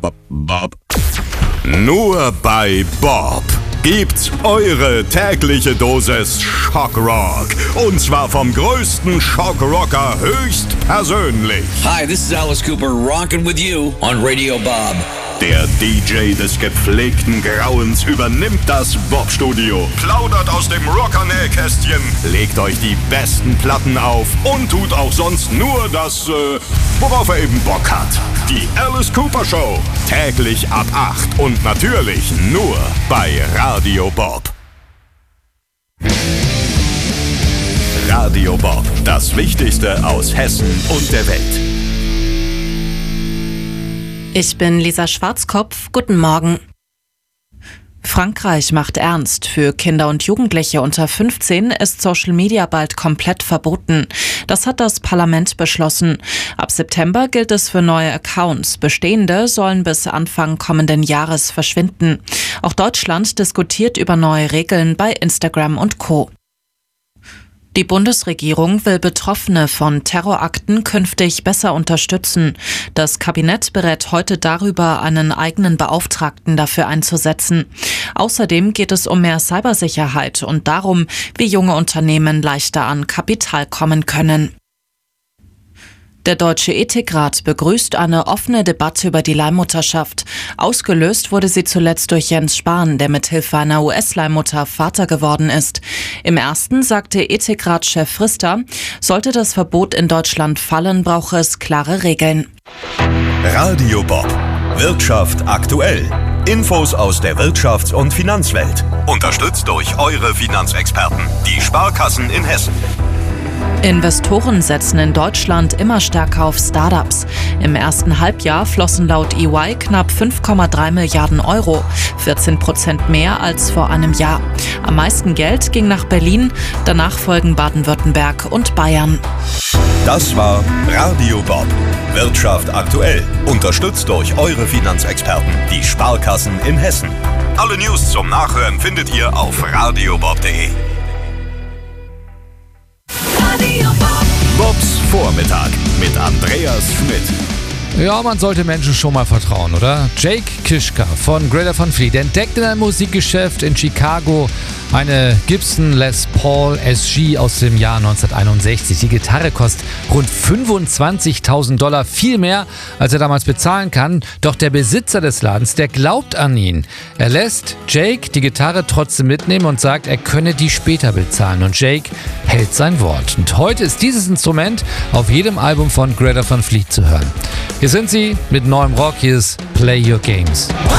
Bob. Nur bei Bob gibt's eure tägliche Dosis Schockrock. Und zwar vom größten Schockrocker höchstpersönlich. Hi, this is Alice Cooper, rockin' with you on Radio Bob. Der DJ des gepflegten Grauens übernimmt das Bob-Studio, plaudert aus dem Rocker-Nähkästchen, legt euch die besten Platten auf und tut auch sonst nur das, worauf er eben Bock hat. Die Alice Cooper Show, täglich ab 8 und natürlich nur bei Radio Bob. Radio Bob, das Wichtigste aus Hessen und der Welt. Ich bin Lisa Schwarzkopf. Guten Morgen. Frankreich macht ernst. Für Kinder und Jugendliche unter 15 ist Social Media bald komplett verboten. Das hat das Parlament beschlossen. Ab September gilt es für neue Accounts. Bestehende sollen bis Anfang kommenden Jahres verschwinden. Auch Deutschland diskutiert über neue Regeln bei Instagram und Co. Die Bundesregierung will Betroffene von Terrorakten künftig besser unterstützen. Das Kabinett berät heute darüber, einen eigenen Beauftragten dafür einzusetzen. Außerdem geht es um mehr Cybersicherheit und darum, wie junge Unternehmen leichter an Kapital kommen können. Der Deutsche Ethikrat begrüßt eine offene Debatte über die Leihmutterschaft. Ausgelöst wurde sie zuletzt durch Jens Spahn, der mithilfe einer US-Leihmutter Vater geworden ist. Im ersten sagte Ethikrat-Chef Rister, sollte das Verbot in Deutschland fallen, brauche es klare Regeln. Radio Bob. Wirtschaft aktuell. Infos aus der Wirtschafts- und Finanzwelt. Unterstützt durch eure Finanzexperten, die Sparkassen in Hessen. Investoren setzen in Deutschland immer stärker auf Startups. Im ersten Halbjahr flossen laut EY knapp 5,3 Milliarden Euro, 14% mehr als vor einem Jahr. Am meisten Geld ging nach Berlin, danach folgen Baden-Württemberg und Bayern. Das war Radio Bob. Wirtschaft aktuell. Unterstützt durch eure Finanzexperten, die Sparkassen in Hessen. Alle News zum Nachhören findet ihr auf radiobob.de. Bobs Vormittag mit Andreas Schmidt. Ja, man sollte Menschen schon mal vertrauen, oder? Jake Kiszka von Greta Van Fleet entdeckt in einem Musikgeschäft in Chicago eine Gibson Les Paul SG aus dem Jahr 1961. Die Gitarre kostet rund $25.000, viel mehr, als er damals bezahlen kann. Doch der Besitzer des Ladens, der glaubt an ihn. Er lässt Jake die Gitarre trotzdem mitnehmen und sagt, er könne die später bezahlen. Und Jake hält sein Wort. Und heute ist dieses Instrument auf jedem Album von Greta Van Fleet zu hören. Hier sind sie mit neuem Rock. Hier ist Play Your Games.